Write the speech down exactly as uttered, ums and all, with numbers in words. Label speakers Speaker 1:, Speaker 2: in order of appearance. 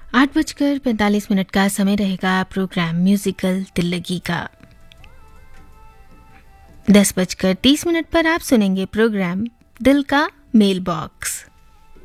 Speaker 1: आठ बजकर पैंतालीस मिनट का समय रहेगा प्रोग्राम म्यूजिकल दिल लगी का। दस बजकर तीस मिनट पर आप सुनेंगे प्रोग्राम दिल का मेल बॉक्स।